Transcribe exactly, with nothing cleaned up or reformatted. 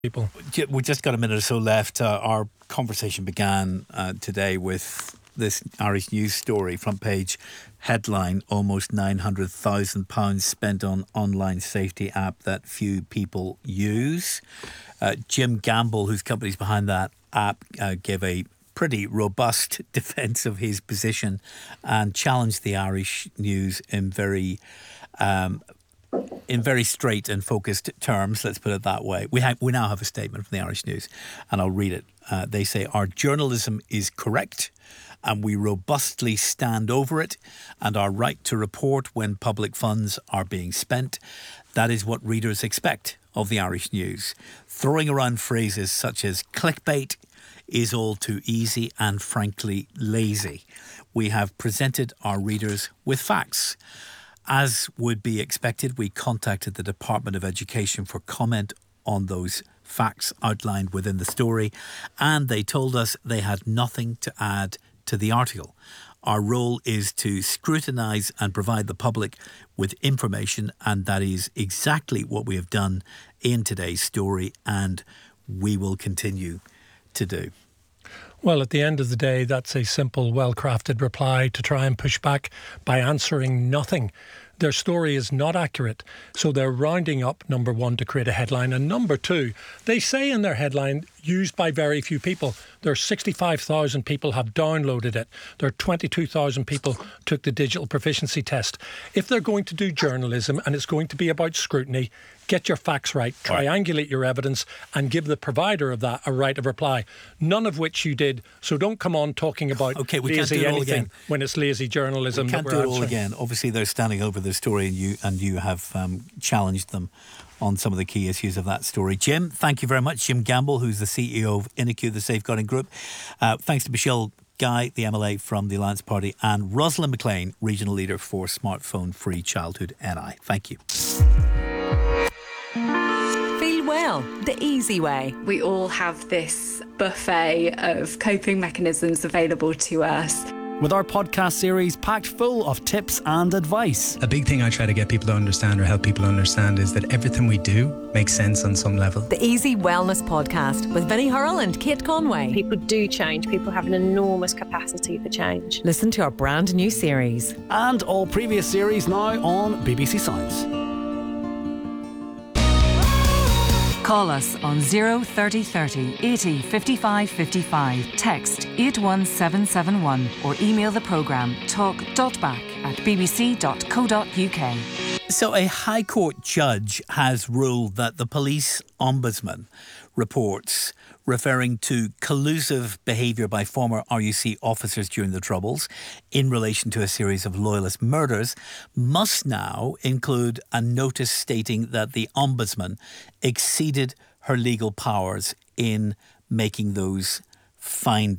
people. We've just got a minute or so left. Uh, our conversation began uh, today with this Irish News story, front page headline: almost nine hundred thousand pounds spent on online safety app that few people use. Uh, Jim Gamble, whose company's behind that app, uh, gave a pretty robust defence of his position and challenged the Irish News in very um, in very straight and focused terms, let's put it that way. We have, we now have a statement from the Irish News, and I'll read it. Uh, they say, "Our journalism is correct, and we robustly stand over it, and our right to report when public funds are being spent. That is what readers expect of the Irish News. Throwing around phrases such as clickbait is all too easy and frankly lazy. We have presented our readers with facts. As would be expected, we contacted the Department of Education for comment on those facts outlined within the story, and they told us they had nothing to add to the article. Our role is to scrutinise and provide the public with information, and that is exactly what we have done in today's story, and we will continue to do." Well, at the end of the day, that's a simple, well-crafted reply to try and push back by answering nothing. Their story is not accurate, so they're rounding up, number one, to create a headline, and number two, they say in their headline, used by very few people. There are sixty-five thousand people have downloaded it. There are twenty-two thousand people took the digital proficiency test. If they're going to do journalism and it's going to be about scrutiny, get your facts right, triangulate your evidence, and give the provider of that a right of reply. None of which you did, so don't come on talking about okay, we lazy can't do it all anything again. When it's lazy journalism. We can't that do we're it all answering. again. Obviously, they're standing over the story, and you and you have um, challenged them on some of the key issues of that story. Jim, thank you very much. Jim Gamble, who's the C E O of InnoQ, the Safeguarding Group. Uh, thanks to Michelle Guy, the M L A from the Alliance Party, and Rosalind McLean, Regional Leader for Smartphone Free Childhood N I. Thank you. Feel well, the easy way. We all have this buffet of coping mechanisms available to us. With our podcast series packed full of tips and advice. A big thing I try to get people to understand or help people understand is that everything we do makes sense on some level. The Easy Wellness Podcast with Vinnie Hurrell and Kate Conway. People do change. People have an enormous capacity for change. Listen to our brand new series. And all previous series now on B B C Sounds. Call us on zero thirty thirty eighty fifty-five fifty-five. Text eight one seven seven one or email the programme talk.back at bbc.co.uk. So a High Court judge has ruled that the police ombudsman reports referring to collusive behaviour by former R U C officers during the Troubles in relation to a series of loyalist murders must now include a notice stating that the ombudsman exceeded her legal powers in making those findings.